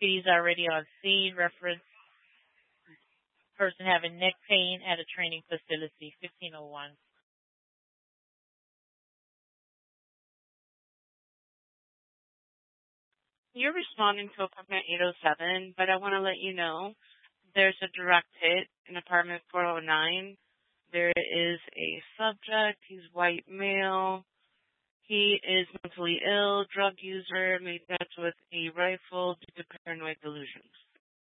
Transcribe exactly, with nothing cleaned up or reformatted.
deputies already on scene. Reference person having neck pain at a training facility, fifteen oh one. You're responding to apartment eight oh seven, but I want to let you know there's a direct hit in apartment four oh nine. There is a subject. He's white male. He is mentally ill, drug user, made threats with a rifle due to paranoid delusions.